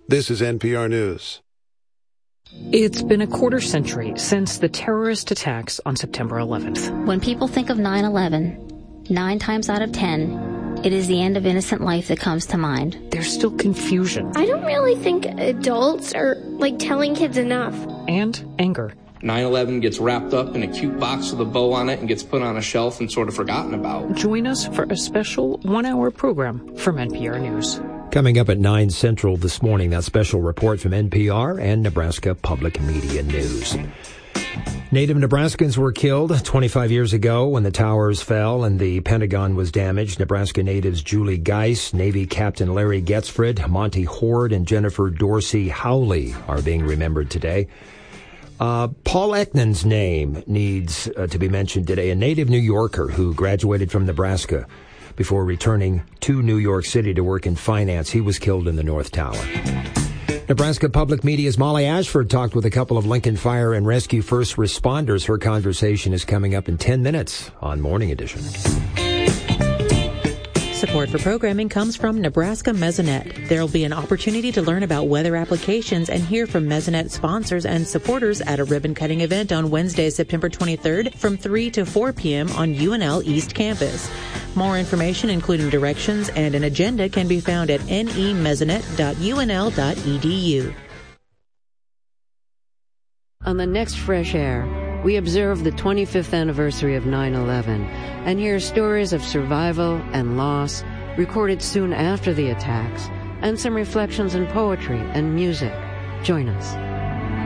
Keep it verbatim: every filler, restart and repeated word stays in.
This is N P R News. It's been a quarter century since the terrorist attacks on September eleventh. When people think of nine eleven, nine times out of ten, it is the end of innocent life that comes to mind. There's still confusion. I don't really think adults are, like, telling kids enough. And anger. nine eleven gets wrapped up in a cute box with a bow on it and gets put on a shelf and sort of forgotten about. Join us for a special one-hour program from N P R News. Coming up at nine Central this morning, that special report from N P R and Nebraska Public Media News. Native Nebraskans were killed twenty-five years ago when the towers fell and the Pentagon was damaged. Nebraska natives Julie Geis, Navy Captain Larry Getzfrid, Monty Horde, and Jennifer Dorsey Howley are being remembered today. Uh, Paul Ekman's name needs uh, to be mentioned today, a native New Yorker who graduated from Nebraska before returning to New York City to work in finance. He was killed in the North Tower. Nebraska Public Media's Molly Ashford talked with a couple of Lincoln Fire and Rescue first responders. Her conversation is coming up in ten minutes on Morning Edition. Support for programming comes from Nebraska Mesonet. There will be an opportunity to learn about weather applications and hear from Mesonet sponsors and supporters at a ribbon-cutting event on Wednesday, September twenty-third from three to four p.m. on U N L East Campus. More information, including directions and an agenda, can be found at n e mesonet dot u n l dot e d u. On the next Fresh Air, we observe the twenty-fifth anniversary of nine eleven and hear stories of survival and loss recorded soon after the attacks, and some reflections in poetry and music. Join us.